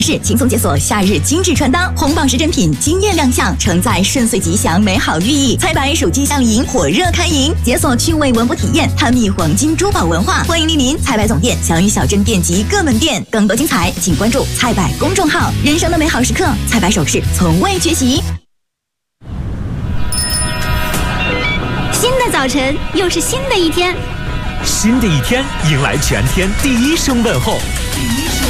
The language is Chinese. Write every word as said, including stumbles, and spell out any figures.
是轻松解锁夏日精致穿搭，红宝石珍品惊艳亮相，承载顺遂吉祥美好寓意。菜百手机夏令营火热开营，解锁趣味文博体验，探秘黄金珠宝文化。欢迎莅临菜百总店、祥云小镇店及各门店。更多精彩，请关注菜百公众号。人生的美好时刻，菜百首饰从未缺席。 新的早晨，又是新的一天。 新的一天，迎来全天第一声问候。第一声